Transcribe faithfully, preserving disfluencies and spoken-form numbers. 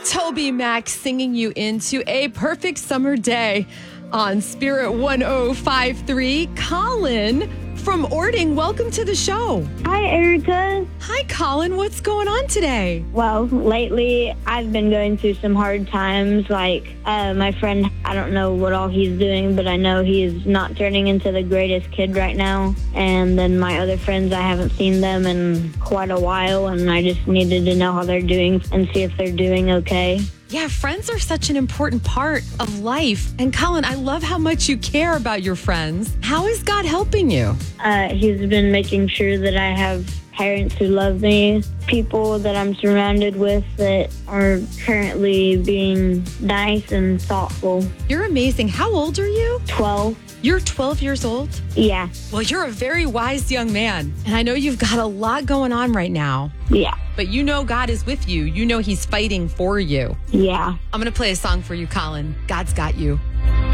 Toby Mac singing you into a perfect summer day on Spirit one oh five point three. Colin from Ording, welcome to the show. Hi, Erica. Hi, Colin. What's going on today? Well, lately I've been going through some hard times. Like uh, my friend, I don't know what all he's doing, but I know he's not turning into the greatest kid right now. And then my other friends, I haven't seen them in quite a while, and I just needed to know how they're doing and see if they're doing okay. Yeah, friends are such an important part of life. And Colin, I love how much you care about your friends. How is God helping you? Uh, he's been making sure that I have parents who love me, people that I'm surrounded with that are currently being nice and thoughtful. You're amazing. How old are you? twelve. You're twelve years old? Yeah. Well, you're a very wise young man. And I know you've got a lot going on right now. Yeah. But you know God is with you. You know he's fighting for you. Yeah. I'm going to play a song for you, Colin. God's got you.